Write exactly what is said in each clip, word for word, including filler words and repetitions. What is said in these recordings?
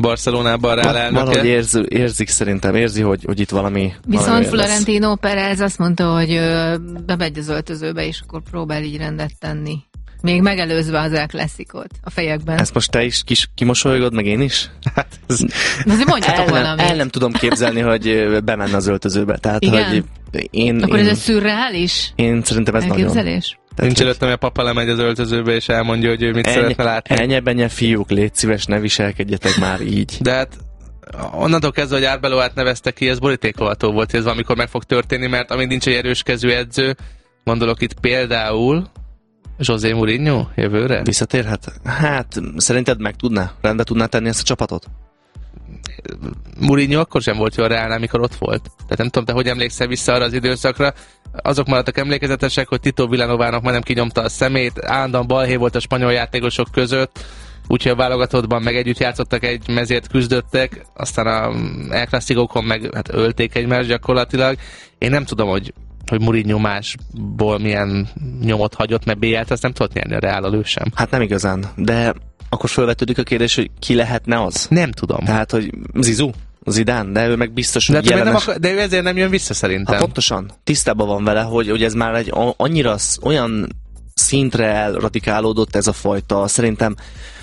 Barcelonában rá elnöke. Valahogy érzi, érzik szerintem, érzi, hogy, hogy itt valami... Viszont valami Florentino Perez azt mondta, hogy bemegy az öltözőbe, és akkor próbál így rendet tenni. Még megelőzve az El Clasicót a fejekben. Ezt most te is kis, kimosolygod, meg én is? Hát ez... Azért mondjatok el, valamit. El nem tudom képzelni, hogy bemenne az öltözőbe. Tehát, igen? hogy én, akkor én, ez egy szürreális én szerintem ez elképzelés? Nagyon... Nincs előttem, hogy a papa lemegy az öltözőbe, és elmondja, hogy ő mit Ennyi, szeretne látni. Ennyi, benye, fiúk, légy szíves, ne viselkedjetek már így. De hát onnantól kezdve, hogy Arbeloát nevezte ki, ez borítékolható volt, hogy ez valamikor meg fog történni, mert amíg nincs egy erős kezű edző, gondolok itt például José Mourinho jövőre? Visszatérhet? Hát, szerinted meg tudná? Rendbe tudná tenni ezt a csapatot? Mourinho akkor sem volt jó a Reálnál, amikor ott volt. Tehát nem tudom, te hogy emlékszel vissza arra az időszakra. Azok maradtak emlékezetesek, hogy Tito Villanovának majdnem kinyomta a szemét, állandóan balhé volt a spanyol játékosok között, úgyhogy a válogatottban meg együtt játszottak, egy mezért küzdöttek, aztán a El Clasicókon meg hát ölték egymást gyakorlatilag. Én nem tudom, hogy hogy Mourinho másból milyen nyomot hagyott, mert bé el-t azt nem tudott nyerni a Reállal ő sem. Hát nem igazán, de akkor felvetődik a kérdés, hogy ki lehetne az? Nem tudom. Tehát, hogy Zizou, Zidane, de ő meg biztos, hogy de, jelenes... nem akar, de ő ezért nem jön vissza szerintem. Hát pontosan. Tisztában van vele, hogy, hogy ez már egy annyira olyan szintre elradikálódott ez a fajta, szerintem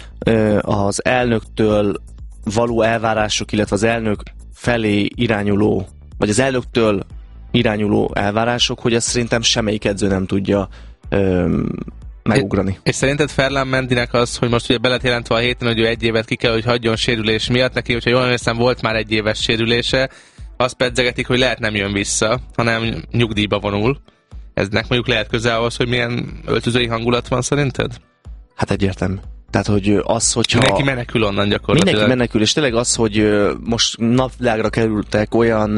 az elnöktől való elvárások, illetve az elnök felé irányuló, vagy az elnöktől irányuló elvárások, hogy ezt szerintem semmelyik edző nem tudja öm, megugrani. És, és szerinted Ferland Mendynek az, hogy most ugye be lett jelentve a héten, hogy ő egy évet ki kell, hogy hagyjon sérülés miatt, neki, hogyha jól emlékszem, volt már egy éves sérülése, azt pedzegetik, hogy lehet nem jön vissza, hanem nyugdíjba vonul. Eznek mondjuk lehet közel ahhoz, hogy milyen öltözői hangulat van szerinted? Hát egyértelmű. Tehát, hogy az, hogyha... Mindenki menekül onnan gyakorlatilag. Mindenki menekül, és tényleg az, hogy most napvilágra kerültek olyan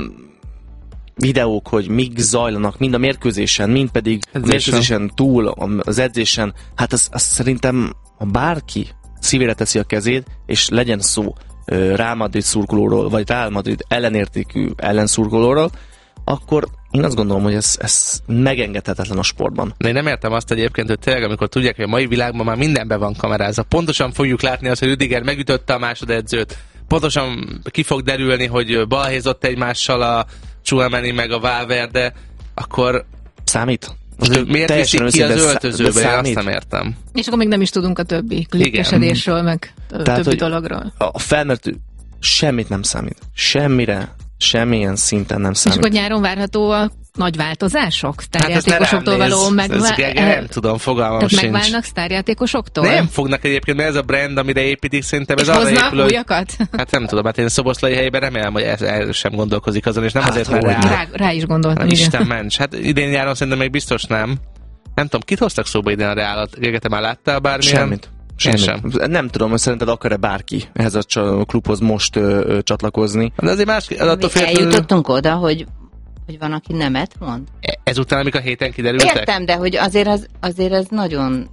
videók, hogy mik zajlanak, mind a mérkőzésen, mind pedig a mérkőzésen túl, az edzésen, hát az, az szerintem, ha bárki szívére teszi a kezét, és legyen szó Real Madrid szurkolóról, vagy Real Madrid ellenértékű ellenszurkolóról, akkor én azt gondolom, hogy ez, ez megengedhetetlen a sportban. De én nem értem azt egyébként, hogy tényleg, amikor tudják, hogy a mai világban már mindenben van kamerázva. Pontosan fogjuk látni azt, hogy Rüdiger megütötte a másodedzőt. Pontosan ki fog derülni, hogy balhézott egymással a Tchouaméni meg a Valverde, akkor... Számít? Most miért viszik ki az öltözőbe? Én azt nem értem. És akkor még nem is tudunk a többi klikkesedésről, meg a Tehát, többi dologról. A felmertő semmit nem számít. Semmire, semmilyen szinten nem számít. És akkor nyáron várható a nagy változások? Sztárjátékosoktól hát való megválnak? Nem tudom, fogalmam sincs. Tehát megválnak sztárjátékosoktól? Nem fognak egyébként, mert ez a brand, amire építik, szerintem ez és arra hoznak épül, újakat? Hát nem tudom, hát én Szoboszlai helyében remélem, hogy ez, ez sem gondolkozik azon, és nem hát azért, mert rá, rá, rá is gondoltam. Isten ments. Hát idén nyáron szerintem még biztos nem. Nem tudom, kit hoztak szóba idén a Reálat? Te már láttál bármilyen? Semmit. Semmit. Sem. Nem tudom, hogy szerinted akar-e bárki ehhez a klubhoz most ö, ö, csatlakozni. De azért más... Eljutottunk oda, hogy hogy van, aki nemet mond? Ezután, amik a héten kiderültek? Értem, de hogy azért az, azért az nagyon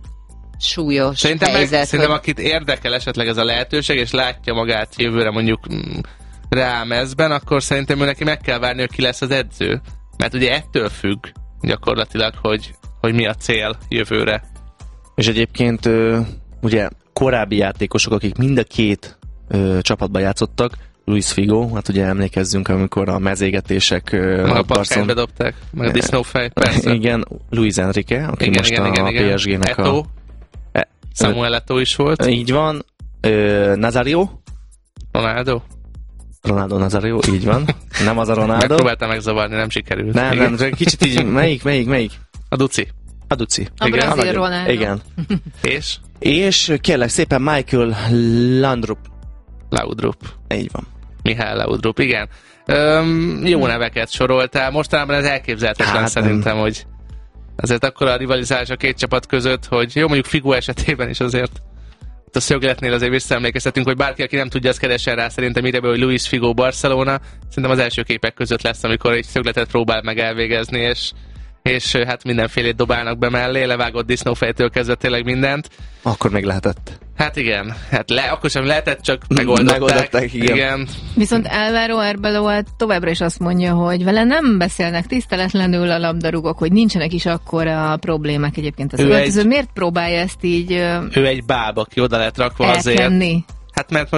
súlyos szerintem helyzet. Meg, szerintem hogy... akit érdekel esetleg ez a lehetőség, és látja magát jövőre mondjuk Real mezben, akkor szerintem ő neki meg kell várni, hogy ki lesz az edző. Mert ugye ettől függ gyakorlatilag, hogy, hogy mi a cél jövőre. És egyébként ö, ugye korábbi játékosok, akik mind a két ö, csapatban játszottak, Luis Figo, hát ugye emlékezzünk, amikor a mezégetések meg a patkányt bedobták, meg a disznófej, persze. Igen, Luis Enrique, aki igen, most igen, a, igen, a igen. pé es gének Eto'o. a... Samuel Eto'o is volt. Így van. Ö, Nazario. Ronaldo. Ronaldo Nazario, így van. Nem az a Ronaldo. Megpróbáltam megzavarni, nem sikerült. Nem, igen. nem, kicsit így, melyik, melyik, melyik? A Duci. A Duci. A igen, brazil Ronaldo. Igen. És? És kérlek szépen Michael Laudrup. Laudrup. Így van. Mihály Laudrup, igen. Öm, jó neveket soroltál. Mostanában ez elképzelhetetlen hát, szerintem, nem. Hogy azért akkor a rivalizálás a két csapat között, hogy jó, mondjuk Figo esetében is azért a szögletnél azért visszaemlékeztetünk, hogy bárki, aki nem tudja, az keressen rá szerintem ide be, hogy Luis Figo Barcelona. Szerintem az első képek között lesz, amikor egy szögletet próbál meg elvégezni, és, és hát mindenfélét dobálnak be mellé, levágott disznófejtől kezdve tényleg mindent. Akkor még lehetett. Hát igen, hát le, akkor sem lehetett, csak megoldották. megoldották igen. igen. Viszont Álvaro Arbeloa továbbra is azt mondja, hogy vele nem beszélnek tiszteletlenül a labdarúgók, hogy nincsenek is akkora problémák egyébként az öltöző. Miért próbálja ezt így ő egy báb, aki oda lett rakva azért. Elkenni? Hát mert